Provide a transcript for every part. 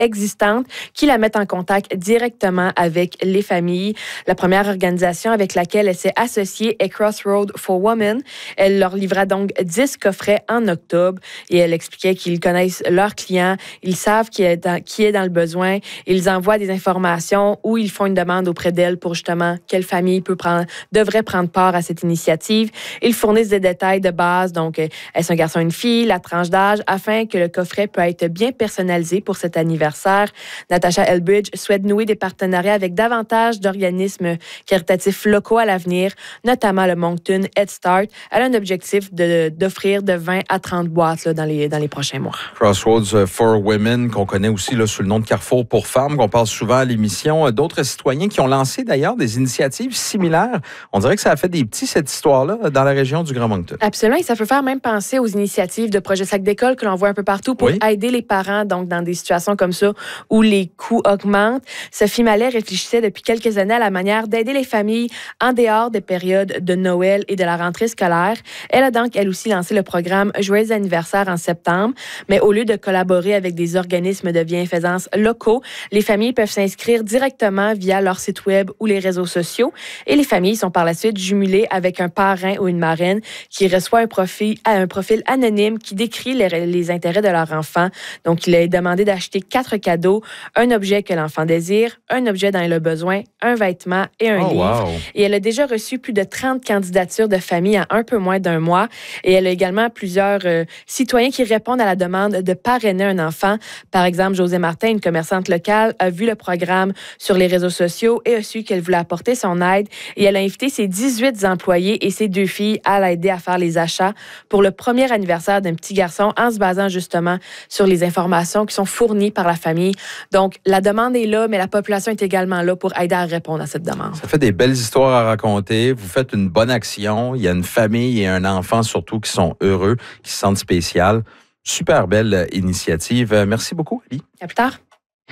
existantes qui la mettent en contact directement avec les familles. La première organisation avec laquelle elle s'est associée est Crossroad for Women. Elle leur livra donc 10 coffrets en octobre et elle expliquait qu'ils connaissent leurs clients, ils savent qui est dans le besoin, ils envoient des informations ou ils font une demande auprès d'elle pour justement quelle famille devrait prendre part à cette initiative. Ils fournissent des détails de base, donc est-ce un garçon ou une fille, la tranche d'âge, afin que le coffret peut être bien personnalisé pour cet anniversaire. Natasha Elbridge souhaite nouer des partenariats avec davantage d'organismes caritatifs locaux à l'avenir, notamment le Moncton Head Start. Elle a un objectif d'offrir de 20 à 30 boîtes là, dans les prochains mois. Crossroads for Women, qu'on connaît aussi là, sous le nom de Carrefour pour femmes, qu'on parle souvent à l'émission. D'autres citoyens qui ont lancé d'ailleurs des initiatives similaires. On dirait que ça a fait des petits, cette histoire-là, dans la région du Grand Moncton. Absolument, et ça peut faire même penser aux initiatives de projets sacs d'école que l'on voit un peu partout pour aider les parents donc dans des situations comme ça où les coûts augmentent. Sophie Mallet réfléchissait depuis quelques années à la manière d'aider les familles en dehors des périodes de Noël et de la rentrée scolaire. Elle a donc, elle aussi, lancé le programme Joyeux anniversaire en septembre, mais au lieu de collaborer avec des organismes de bienfaisance locaux, les familles peuvent s'inscrire directement via leur site web ou les réseaux sociaux et les familles sont par la suite jumelées avec un parrain ou une marraine qui reçoit un profil anonyme qui décrit les intérêts de leur enfant. Donc, il est demandé d'acheter 4 cadeaux, un objet que l'enfant désire, un objet dont il a besoin, un vêtement et un livre. Wow. Et elle a déjà reçu plus de 30 candidatures de familles en un peu moins d'un mois. Et elle a également plusieurs citoyens qui répondent à la demande de parrainer un enfant. Par exemple, José Martin, une commerçante locale, a vu le programme sur les réseaux sociaux et a su qu'elle voulait apporter son aide. Et elle a invité ses 18 employés et ses 2 filles à l'aider à faire les achats pour le premier anniversaire d'un petit garçon en se basant justement sur les informations qui sont fournies par la famille. Donc, la demande est là, mais la population est également là pour aider à répondre à cette demande. Ça fait des belles histoires à raconter. Vous faites une bonne action. Il y a une famille et un enfant surtout qui sont heureux, qui se sentent spécial. Super belle initiative. Merci beaucoup, Ali. À plus tard.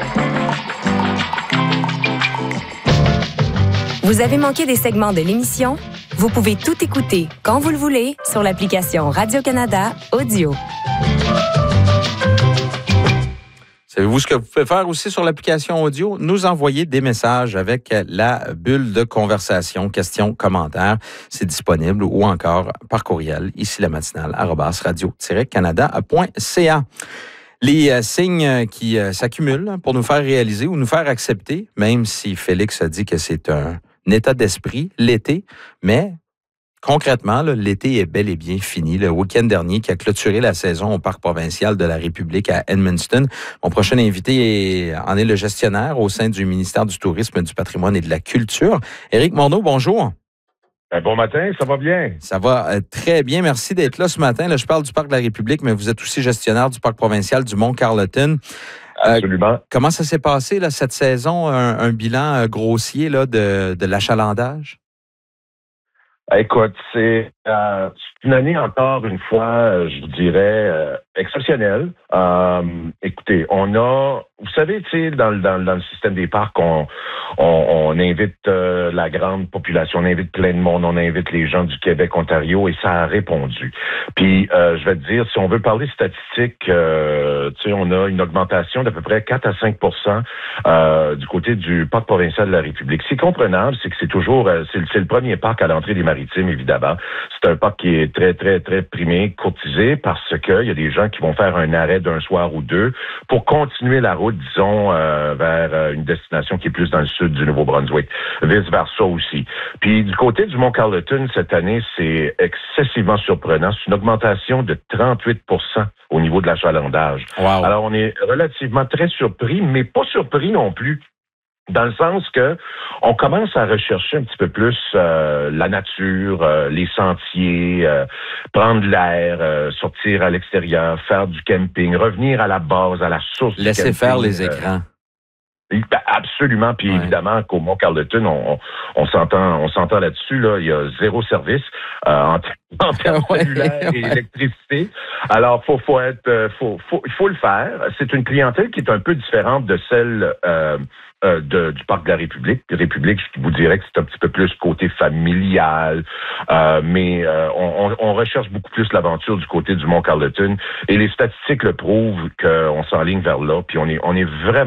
Vous avez manqué des segments de l'émission? Vous pouvez tout écouter quand vous le voulez sur l'application Radio-Canada Audio. Savez-vous ce que vous pouvez faire aussi sur l'application audio? Nous envoyer des messages avec la bulle de conversation, questions, commentaires. C'est disponible ou encore par courriel, ici la matinale, @radio-canada.ca. Les signes qui s'accumulent pour nous faire réaliser ou nous faire accepter, même si Félix a dit que c'est un état d'esprit, l'été, mais concrètement, là, l'été est bel et bien fini. Le week-end dernier qui a clôturé la saison au Parc provincial de la République à Edmundston. Mon prochain invité en est le gestionnaire au sein du ministère du Tourisme, du Patrimoine et de la Culture. Éric Morneau, bonjour. Bon matin, ça va bien? Ça va très bien. Merci d'être là ce matin. Là, je parle du Parc de la République, mais vous êtes aussi gestionnaire du Parc provincial du Mont-Carleton. Absolument. Comment ça s'est passé là, cette saison? Un bilan grossier là, de l'achalandage? Écoute, c'est une année encore une fois, je vous dirais, exceptionnelle. Écoutez, vous savez, tu sais, dans le système des parcs, on invite la grande population, on invite plein de monde, on invite les gens du Québec, Ontario, et ça a répondu. Puis, je vais te dire, si on veut parler statistiques, tu sais, on a une augmentation d'à peu près 4 à 5% du côté du Parc provincial de la République. C'est comprenable, c'est que c'est toujours, c'est le premier parc à l'entrée des Maritimes, évidemment. C'est un parc qui est très, très, très primé, courtisé, parce que il y a des gens qui vont faire un arrêt d'un soir ou deux pour continuer la route, disons, vers une destination qui est plus dans le sud du Nouveau-Brunswick. Vice-versa aussi. Puis du côté du Mont-Carleton, cette année, c'est excessivement surprenant. C'est une augmentation de 38% au niveau de l'achalandage. Wow. Alors, on est relativement très surpris, mais pas surpris non plus. Dans le sens que on commence à rechercher un petit peu plus la nature, les sentiers, prendre l'air, sortir à l'extérieur, faire du camping, revenir à la base, à la source du camping. Laisser faire les écrans. Absolument, puis évidemment qu'au Mont-Carleton, on s'entend là-dessus, là, il y a zéro service en termes cellulaires et électricité. Alors, il faut le faire. C'est une clientèle qui est un peu différente de celle du Parc de la République. République, je vous dirais que c'est un petit peu plus côté familial, mais on recherche beaucoup plus l'aventure du côté du Mont-Carleton et les statistiques le prouvent qu'on s'enligne vers là, puis on est vraiment